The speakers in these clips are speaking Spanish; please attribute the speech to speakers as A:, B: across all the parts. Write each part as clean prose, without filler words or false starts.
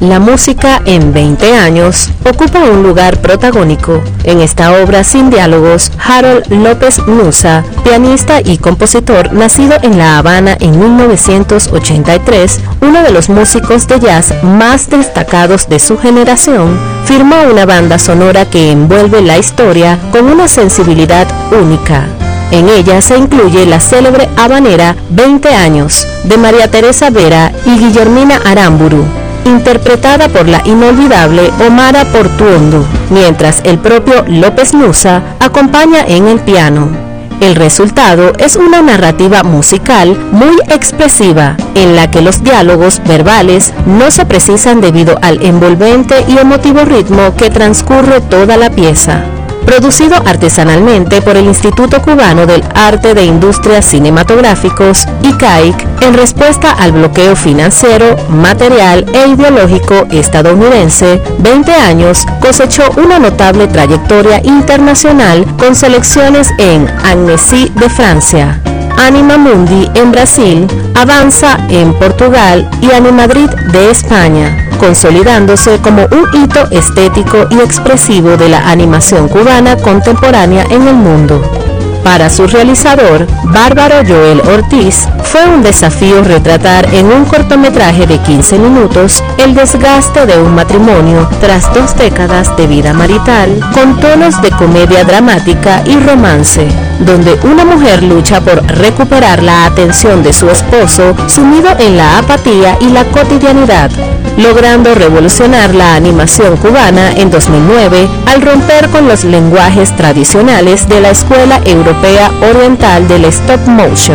A: La música en 20 años ocupa un lugar protagónico. En esta obra sin diálogos, Harold López Nussa, pianista y compositor nacido en La Habana en 1983, uno de los músicos de jazz más destacados de su generación, firmó una banda sonora que envuelve la historia con una sensibilidad única. En ella se incluye la célebre habanera 20 años de María Teresa Vera y Guillermina Aramburu, interpretada por la inolvidable Omara Portuondo, mientras el propio López Nussa acompaña en el piano. El resultado es una narrativa musical muy expresiva, en la que los diálogos verbales no se precisan debido al envolvente y emotivo ritmo que transcurre toda la pieza. Producido artesanalmente por el Instituto Cubano del Arte de Industrias Cinematográficos, ICAIC, en respuesta al bloqueo financiero, material e ideológico estadounidense, 20 años cosechó una notable trayectoria internacional con selecciones en Annecy de Francia, Anima Mundi en Brasil, Avanza en Portugal y Animadrid de España, consolidándose como un hito estético y expresivo de la animación cubana contemporánea en el mundo. Para su realizador, Bárbaro Joel Ortiz, fue un desafío retratar en un cortometraje de 15 minutos el desgaste de un matrimonio tras 2 décadas de vida marital, con tonos de comedia dramática y romance, donde una mujer lucha por recuperar la atención de su esposo sumido en la apatía y la cotidianidad, logrando revolucionar la animación cubana en 2009 al romper con los lenguajes tradicionales de la Escuela Europea Oriental del Stop Motion.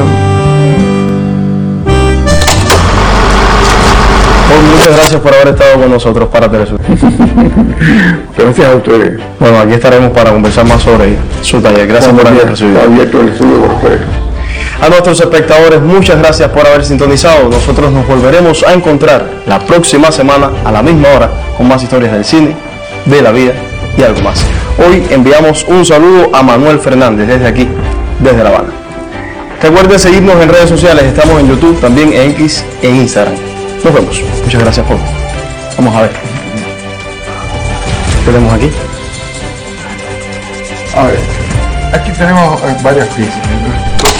B: Muchas gracias por haber estado con nosotros para Telesur.
C: Gracias a ustedes.
B: Bueno, aquí estaremos para conversar más sobre su taller. Gracias por haber recibido.
C: Abierto el estudio por ustedes.
B: A nuestros espectadores, muchas gracias por haber sintonizado. Nosotros nos volveremos a encontrar la próxima semana a la misma hora con más historias del cine, de la vida y algo más. Hoy enviamos un saludo a Manuel Fernández desde aquí, desde La Habana. Recuerden seguirnos en redes sociales, estamos en YouTube, también en X e Instagram. Nos vemos. Muchas gracias por. Vamos a ver. ¿Qué tenemos aquí?
C: A ver, aquí tenemos varias piezas.